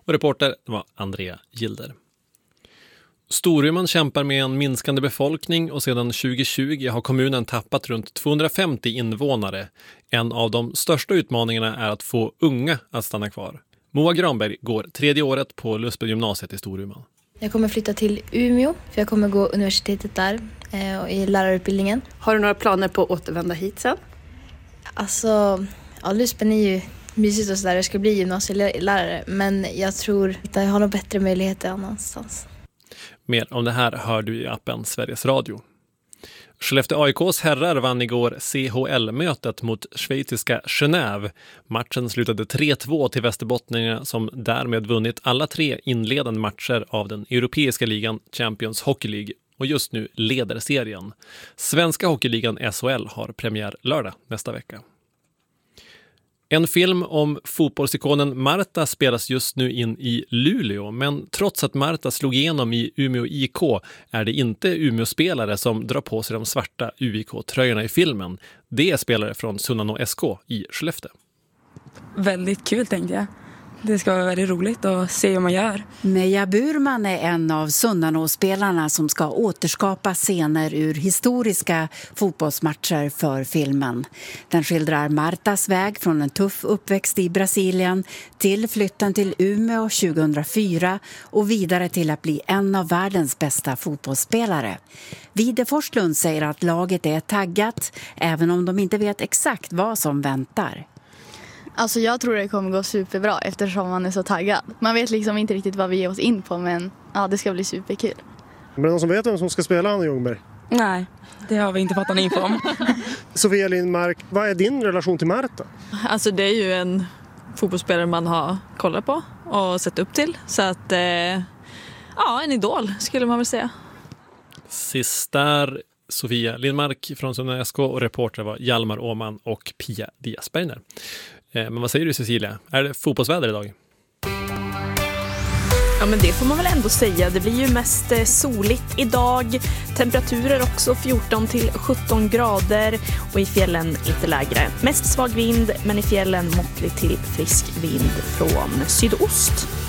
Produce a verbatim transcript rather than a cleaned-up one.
Och reporter var Andrea Gilder. Storuman kämpar med en minskande befolkning och sedan tjugo tjugo har kommunen tappat runt tvåhundrafemtio invånare. En av de största utmaningarna är att få unga att stanna kvar. Moa Granberg går tredje året på Lusby-gymnasiet i Storuman. Jag kommer flytta till Umeå för jag kommer gå universitetet där och i lärarutbildningen. Har du några planer på att återvända hit sen? Alltså, ja, Lusben är ju mysigt och sådär. Jag ska bli gymnasielärare, men jag tror att jag har något bättre möjligheter annanstans. Mer om det här hör du i appen Sveriges Radio. Skellefteå A I K:s herrar vann igår C H L-mötet mot schweiziska Genève. Matchen slutade tre två till västerbottningarna som därmed vunnit alla tre inledande matcher av den europeiska ligan Champions Hockey League och just nu leder serien. Svenska hockeyligan S H L har premiär lördag nästa vecka. En film om fotbollsikonen Marta spelas just nu in i Luleå, men trots att Marta slog igenom i Umeå I K är det inte Umeå-spelare som drar på sig de svarta U I K-tröjorna i filmen. Det är spelare från Sunnanå S K i Skellefteå. Väldigt kul tänkte jag. Det ska vara väldigt roligt att se hur man gör. Meja Burman är en av Sunnanå-spelarna som ska återskapa scener ur historiska fotbollsmatcher för filmen. Den skildrar Martas väg från en tuff uppväxt i Brasilien till flytten till Umeå tjugohundrafyra och vidare till att bli en av världens bästa fotbollsspelare. Vide Forslund säger att laget är taggat även om de inte vet exakt vad som väntar. Alltså jag tror det kommer gå superbra eftersom man är så taggad. Man vet liksom inte riktigt vad vi ger oss in på, men ja, det ska bli superkul. Men någon som vet vem som ska spela Anna Ljungberg? Nej, det har vi inte fått någon info om. Sofia Lindmark, vad är din relation till Marta? Alltså det är ju en fotbollsspelare man har kollat på och sett upp till. Så att, eh, ja, en idol skulle man väl säga. Sista Sofia Lindmark från Sunnanå S K och reporter var Hjalmar Åman och Pia Diasbergner. Men vad säger du Cecilia? Är det fotbollsväder idag? Ja men det får man väl ändå säga. Det blir ju mest soligt idag. Temperaturer också fjorton till sjutton grader och i fjällen lite lägre. Mest svag vind men i fjällen måttlig till frisk vind från sydost.